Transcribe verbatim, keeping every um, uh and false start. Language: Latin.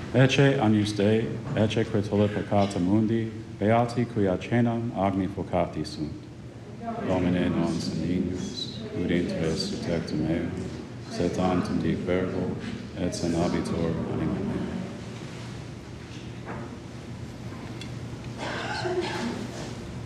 Ecce agnus Dei, ecce que tollit peccata mundi, beati qui acenam agni focati sunt. Domine non sanguinis, ut intres tectum eo, sed tantum dic verbo, et sanabitur anima mea.